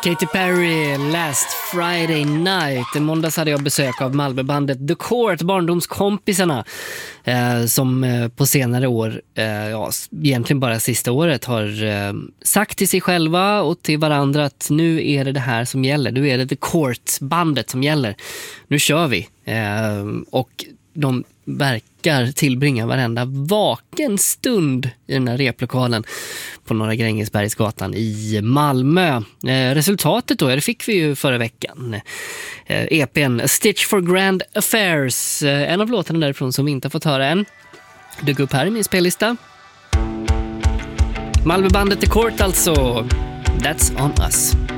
Katy Perry, Last Friday Night. I måndags hade jag besök av Malmöbandet The Court, barndomskompisarna, som på senare år, egentligen bara sista året, har sagt till sig själva och till varandra att nu är det här som gäller. Nu är det The Court-bandet som gäller. Nu kör vi. Och de verkar tillbringa varenda vaken stund i den här replokalen på Norra Grängesbergsgatan i Malmö. Resultatet då, det fick vi ju förra veckan. EP:n A Stitch for Grand Affairs, en av låtarna därifrån som vi inte har fått höra än, dök upp här i min spellista. Malmöbandet The Court alltså. That's on us.